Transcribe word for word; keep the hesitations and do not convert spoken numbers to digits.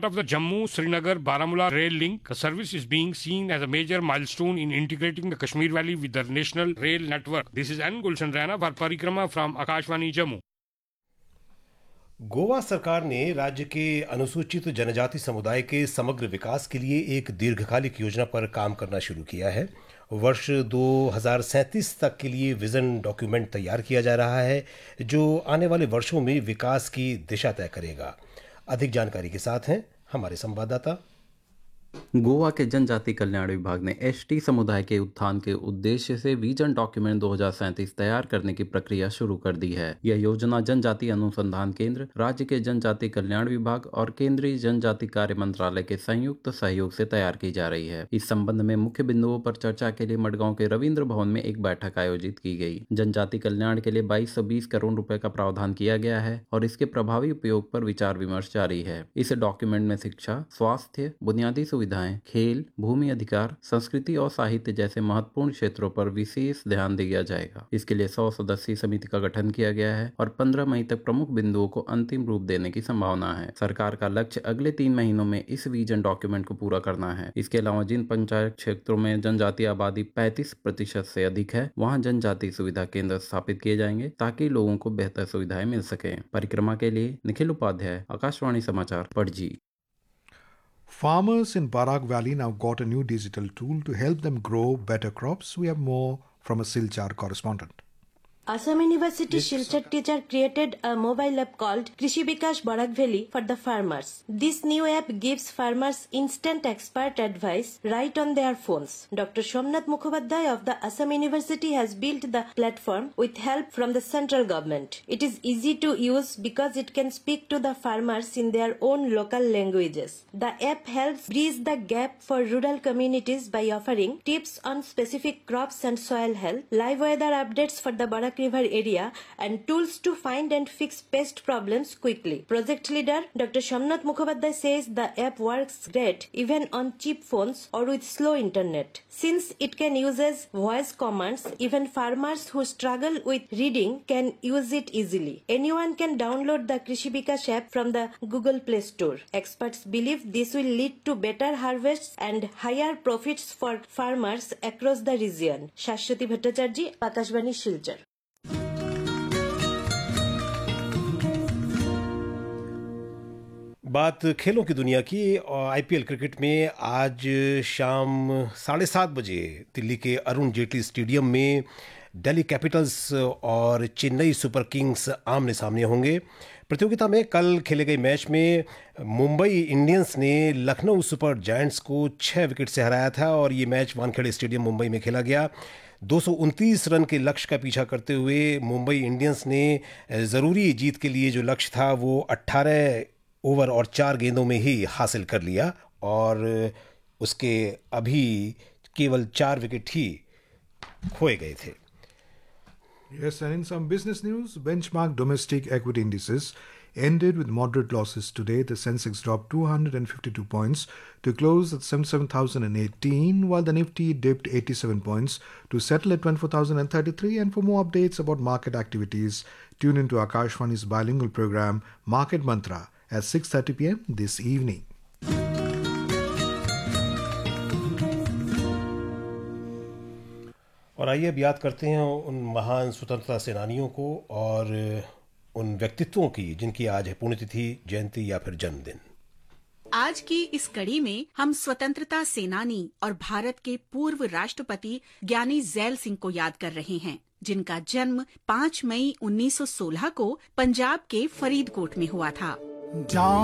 of the Jammu-Srinagar-Baramulla rail link, the service is being seen as a major milestone in integrating the Kashmir Valley with the national rail network. This is N. Gulshan Rana for Parikrama from Akashvani Jammu. Goa सरकार ने राज्य के अनुसूचित जनजाति समुदाय के समग्र विकास के लिए एक दीर्घकालिक योजना पर काम करना शुरू किया है। वर्ष दो हज़ार सैंतीस तक के लिए विजन डॉक्यूमेंट तैयार किया जा रहा है जो आने वाले वर्षों में विकास की दिशा तय करेगा। अधिक जानकारी के साथ हैं हमारे संवाददाता। गोवा के जनजाति कल्याण विभाग ने एसटी समुदाय के उत्थान के उद्देश्य से विजन डॉक्यूमेंट दो हज़ार सैंतीस तैयार करने की प्रक्रिया शुरू कर दी है। यह योजना जनजाति अनुसंधान केंद्र, राज्य के जनजाति कल्याण विभाग और केंद्रीय जनजाति कार्य मंत्रालय के संयुक्त सहयोग से तैयार की जा रही है। इस संबंध में मुख्य बिंदुओं पर चर्चा के लिए मडगांव के रविंद्र भवन में एक बैठक आयोजित की गई। जनजाति कल्याण के लिए बाईस सौ बीस करोड़ रुपए का प्रावधान किया गया है और इसके प्रभावी उपयोग पर विचार विमर्श जारी है। इस डॉक्यूमेंट में शिक्षा, स्वास्थ्य, बुनियादी सुविधाएं, खेल, भूमि अधिकार, संस्कृति और साहित्य जैसे महत्वपूर्ण क्षेत्रों पर विशेष ध्यान दिया जाएगा। इसके लिए सौ सदस्यीय समिति का गठन किया गया है और पंद्रह मई तक प्रमुख बिंदुओं को अंतिम रूप देने की संभावना है। सरकार का लक्ष्य अगले तीन महीनों में इस विजन डॉक्यूमेंट को पूरा करना है। इसके अलावा जिन पंचायत क्षेत्रों में जनजाति आबादी पैंतीस प्रतिशत से अधिक है, वहाँ जनजाति सुविधा केंद्र स्थापित किए जाएंगे ताकि लोगों को बेहतर सुविधाएं मिल सके। परिक्रमा के लिए निखिल उपाध्याय, आकाशवाणी समाचार, Panaji. Farmers in Barak Valley now got a new digital tool to help them grow better crops. We have more from a Silchar correspondent. Assam University Silchar teacher created a mobile app called Krishi Bikash Barak Valley for the farmers. This new app gives farmers instant expert advice right on their phones. Doctor Somnath Mukhopadhyay of the Assam University has built the platform with help from the central government. It is easy to use because it can speak to the farmers in their own local languages. The app helps bridge the gap for rural communities by offering tips on specific crops and soil health, live weather updates for the Barak River area and tools to find and fix pest problems quickly. Project leader Doctor Somnath Mukhopadhyay says the app works great even on cheap phones or with slow internet. Since it can use as voice commands, even farmers who struggle with reading can use it easily. Anyone can download the Krishi Bikash app from the Google Play Store. Experts believe this will lead to better harvests and higher profits for farmers across the region. Shashwati Bhattacharjee, Akashvani Silchar. बात खेलों की दुनिया की। IPL cricket में आज शाम साढ़े सात बजे दिल्ली के अरुण जेटली स्टेडियम में दिल्ली कैपिटल्स और चेन्नई सुपर किंग्स आमने सामने होंगे। प्रतियोगिता में कल खेले गए मैच में मुंबई इंडियंस ने लखनऊ सुपर जायंट्स को छः विकेट से हराया था और ये मैच वानखेड़े स्टेडियम मुंबई में खेला गया। दो सौ उनतीस रन के लक्ष्य का पीछा करते हुए मुंबई इंडियंस ने ज़रूरी जीत के लिए जो लक्ष्य था वो अट्ठारह ओवर और चार गेंदों में ही हासिल कर लिया और उसके अभी केवल चार विकेट ही खोए गए थे। Yes, and in some business news, benchmark domestic equity indices ended with moderate losses today. The Sensex dropped two hundred fifty-two points to close at seventy-seven thousand eighteen, while the Nifty dipped eighty-seven points to settle at twenty-four thousand thirty-three. And for more updates about market activities, tune into Akashvani's bilingual program, Market Mantra, at six thirty p.m. this evening. और आइए अब याद करते हैं उन महान स्वतंत्रता सेनानियों को और उन व्यक्तित्वों की जिनकी आज है पुण्यतिथि, जयंती या फिर जन्मदिन। आज की इस कड़ी में हम स्वतंत्रता सेनानी और भारत के पूर्व राष्ट्रपति ज्ञानी जैल सिंह को याद कर रहे हैं, जिनका जन्म पाँच मई उन्नीस सौ सोलह को पंजाब के फरीदकोट में हुआ था।